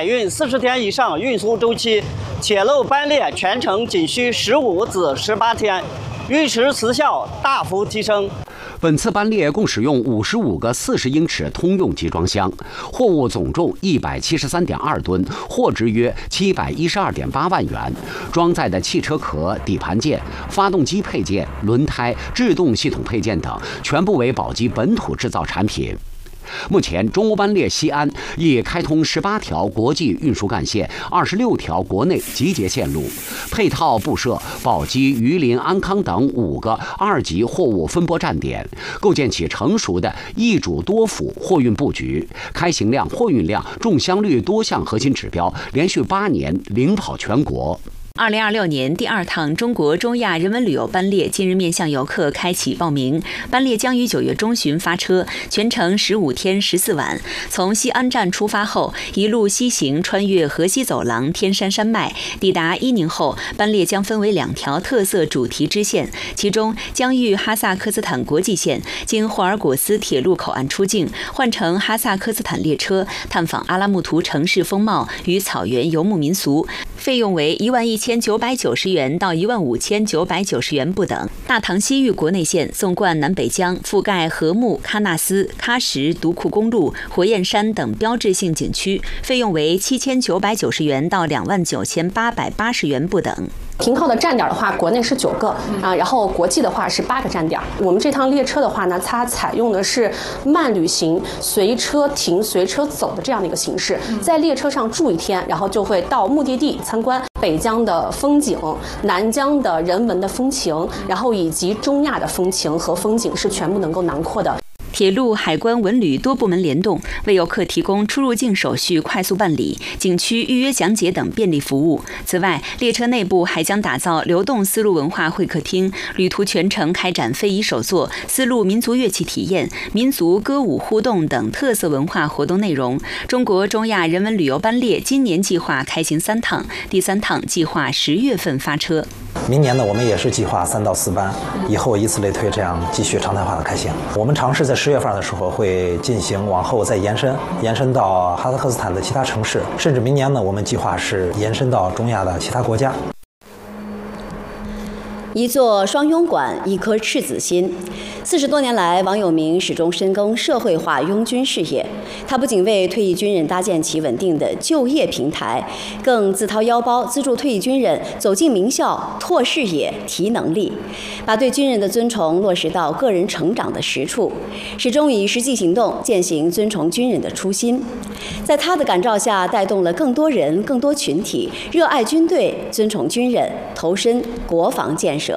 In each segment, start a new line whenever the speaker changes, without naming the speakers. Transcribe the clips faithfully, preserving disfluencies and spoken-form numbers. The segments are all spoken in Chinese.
海运四十天以上运输周期，且漏班列全程仅需十五至十八天，运时时效大幅提升。
本次班列共使用五十五个四十英尺通用集装箱，货物总重一百七十三点二吨，货值约七百一十二点八万元，装载的汽车壳、底盘件、发动机配件、轮胎、制动系统配件等，全部为宝鸡本土制造产品。目前，中欧班列西安已开通十八条国际运输干线，二十六条国内集结线路，配套布设宝鸡、榆林、安康等五个二级货物分拨站点，构建起成熟的一主多辅货运布局。开行量、货运量、重箱率多项核心指标连续八年领跑全国。
二零二六年第二趟中国中亚人文旅游班列今日面向游客开启报名，班列将于九月中旬发车，全程十五天十四晚。从西安站出发后，一路西行，穿越河西走廊、天山山脉，抵达伊宁后，班列将分为两条特色主题支线，其中将遇哈萨克斯坦国际线经霍尔果斯铁路口岸出境，换乘哈萨克斯坦列车，探访阿拉木图城市风貌与草原游牧民俗，费用为一万一千九百九十元到一万五千九百九十元不等。大唐西域国内线纵贯南北疆，覆盖禾木、喀纳斯、喀什、独库公路、火焰山等标志性景区，费用为七千九百九十元到两万九千八百八十元不等。
停靠的站点的话，国内是九个啊，然后国际的话是八个站点。我们这趟列车的话呢，它采用的是慢旅行、随车停、随车走的这样的一个形式，在列车上住一天，然后就会到目的地参观北疆的风景、南疆的人文的风情，然后以及中亚的风情和风景是全部能够囊括的。
铁路、海关、文旅多部门联动，为游客提供出入境手续快速办理、景区预约讲解等便利服务。此外，列车内部还将打造流动丝路文化会客厅，旅途全程开展非遗手作、丝路民族乐器体验、民族歌舞互动等特色文化活动内容。中国中亚人文旅游班列今年计划开行三趟，第三趟计划十月份发车。
明年呢，我们也是计划三到四班，以后以此类推，这样继续常态化的开行。我们尝试在十月份的时候会进行，往后再延伸，延伸到哈萨克斯坦的其他城市，甚至明年呢，我们计划是延伸到中亚的其他国家。
一座双拥馆，一颗赤子心。四十多年来，王永明始终深耕社会化拥军事业。他不仅为退役军人搭建起稳定的就业平台，更自掏腰包资助退役军人走进名校、拓视野、提能力，把对军人的尊崇落实到个人成长的实处，始终以实际行动践行尊崇军人的初心。在他的感召下，带动了更多人、更多群体热爱军队、尊崇军人，投身国防建设。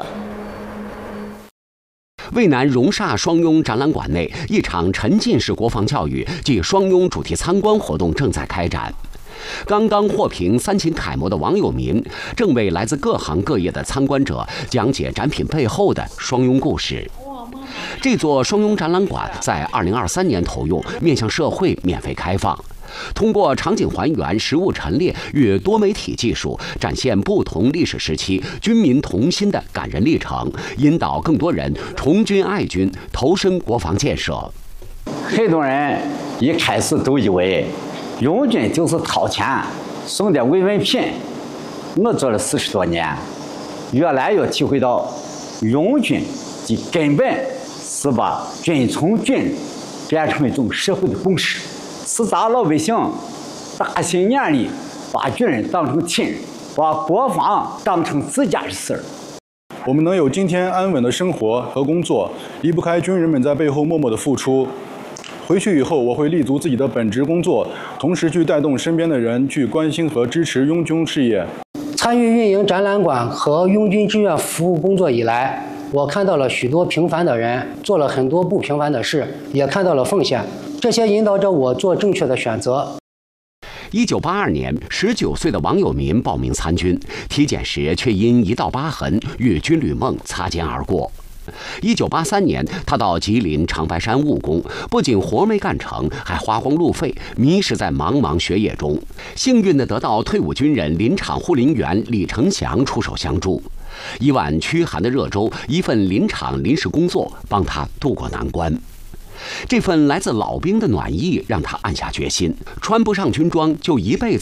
渭南荣厦双拥展览馆内，一场沉浸式国防教育暨双拥主题参观活动正在开展。刚刚获评三秦楷模的王友民，正为来自各行各业的参观者讲解展品背后的双拥故事。这座双拥展览馆在二零二三年投用，面向社会免费开放。通过场景还原、实物陈列与多媒体技术，展现不同历史时期军民同心的感人历程，引导更多人从军爱军，投身国防建设。
很多人一开始都以为拥军就是掏钱送点慰问品，我做了四十多年，越来越体会到拥军的根本是把军从军变成一种社会的共识，是咱老百姓打心眼里把军人当成亲人，把国防当成自家的事儿。
我们能有今天安稳的生活和工作，离不开军人们在背后默默的付出。回去以后，我会立足自己的本职工作，同时去带动身边的人去关心和支持拥军事业。
参与运营展览馆和拥军志愿服务工作以来，我看到了许多平凡的人做了很多不平凡的事，也看到了奉献，这些引导着我做正确的选择。
一九八二年，十九岁的王友民报名参军，体检时却因一道疤痕与军旅梦擦肩而过。一九八三年，他到吉林长白山务工，不仅活没干成，还花光路费，迷失在茫茫学业中。幸运地得到退伍军人林场护林员李成祥出手相助，一碗驱寒的热粥，一份林场临时工作，帮他渡过难关。这份来自老兵的暖意让他暗下决心，穿不上军装就一辈子